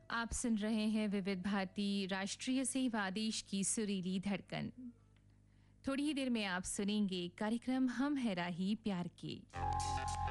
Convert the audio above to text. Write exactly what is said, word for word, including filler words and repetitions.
आप सुन रहे हैं विविध भारती राष्ट्रीय सेवादेश की सुरीली धड़कन। थोड़ी ही देर में आप सुनेंगे कार्यक्रम हम है राही प्यार के।